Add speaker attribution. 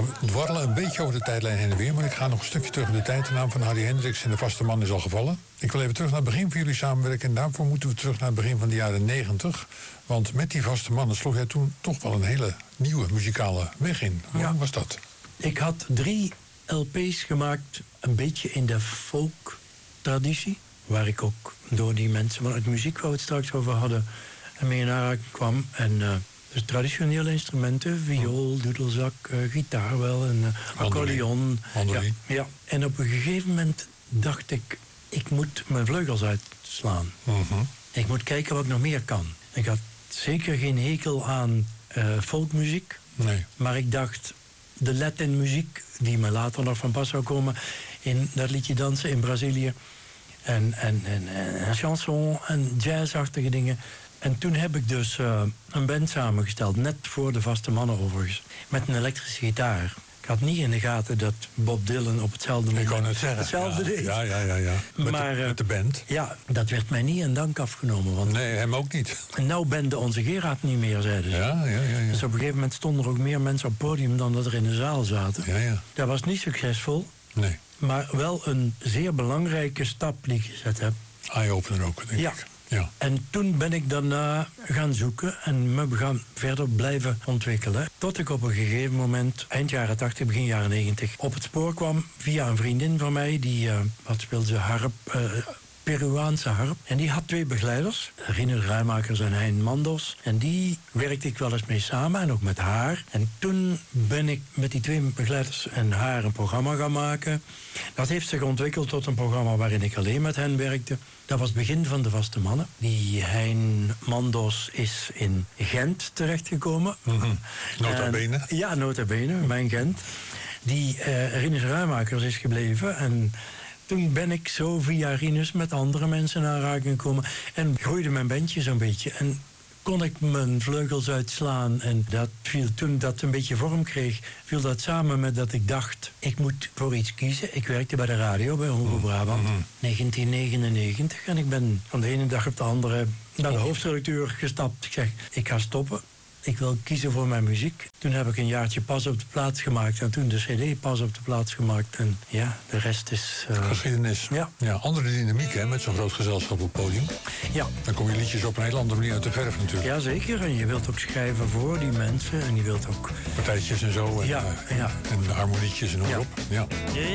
Speaker 1: We dwarrelen een beetje over de tijdlijn heen en weer, maar ik ga nog een stukje terug in de tijd. De naam van Harry Hendricks en de vaste man is al gevallen. Ik wil even terug naar het begin van jullie samenwerken. En daarvoor moeten we terug naar het begin van de jaren 90. Want met die vaste mannen sloeg jij toen toch wel een hele nieuwe muzikale weg in. Hoe lang was dat?
Speaker 2: Ik had 3 LP's gemaakt, een beetje in de folk-traditie. Waar ik ook door die mensen vanuit muziek, waar we het straks over hadden, mee in aanraking kwam. En dus traditionele instrumenten, viool, doedelzak, gitaar wel, en accordeon. Ja. En op een gegeven moment dacht ik moet mijn vleugels uitslaan. Ik moet kijken wat ik nog meer kan. Ik had zeker geen hekel aan folkmuziek.
Speaker 1: Nee.
Speaker 2: Maar ik dacht, de Latin muziek, die me later nog van pas zou komen in dat liedje dansen in Brazilië. En chanson en jazzachtige dingen. En toen heb ik dus een band samengesteld, net voor de vaste mannen overigens, met een elektrische gitaar. Ik had niet in de gaten dat Bob Dylan op hetzelfde moment hetzelfde deed.
Speaker 1: Ja. Met de band.
Speaker 2: Ja, dat werd mij niet in dank afgenomen. Want
Speaker 1: nee, hem ook niet.
Speaker 2: En nou bende onze Gerard niet meer, zeiden ze.
Speaker 1: Ja.
Speaker 2: Dus op een gegeven moment stonden er ook meer mensen op het podium dan dat er in de zaal zaten.
Speaker 1: Ja.
Speaker 2: Dat was niet succesvol.
Speaker 1: Nee.
Speaker 2: Maar wel een zeer belangrijke stap die ik gezet heb.
Speaker 1: Eye-opener ook, denk ik. Ja.
Speaker 2: En toen ben ik daarna gaan zoeken en me gaan verder blijven ontwikkelen. Tot ik op een gegeven moment, eind jaren 80, begin jaren 90, op het spoor kwam via een vriendin van mij. Die speelde ze harp, Peruaanse harp. En die had 2 begeleiders, Rinus Ruimakers en Hein Mandos. En die werkte ik wel eens mee samen en ook met haar. En toen ben ik met die 2 begeleiders en haar een programma gaan maken. Dat heeft zich ontwikkeld tot een programma waarin ik alleen met hen werkte. Dat was het begin van de vaste mannen. Die Hein Mandos is in Gent terechtgekomen.
Speaker 1: Nota bene.
Speaker 2: Ja, nota bene, mijn Gent. Die Rinus Ruimakers is gebleven en toen ben ik zo via Rinus met andere mensen in aanraking gekomen. En groeide mijn bandje zo'n beetje. En kon ik mijn vleugels uitslaan. En dat viel, toen dat een beetje vorm kreeg, viel dat samen met dat ik dacht, ik moet voor iets kiezen. Ik werkte bij de radio, bij Omroep Brabant, 1999. En ik ben van de ene dag op de andere naar de hoofdredacteur gestapt. Ik zeg, ik ga stoppen. Ik wil kiezen voor mijn muziek. Toen heb ik een jaartje Pas op de Plaats gemaakt. En toen de CD Pas op de Plaats gemaakt. En ja, de rest is
Speaker 1: geschiedenis.
Speaker 2: Ja,
Speaker 1: andere dynamiek, hè, met zo'n groot gezelschap op het podium.
Speaker 2: Ja.
Speaker 1: Dan kom je liedjes op een hele andere manier uit de verf natuurlijk.
Speaker 2: Ja, zeker. En je wilt ook schrijven voor die mensen. En je wilt ook
Speaker 1: partijtjes en zo. En, en harmonietjes en noem maar op. Ja.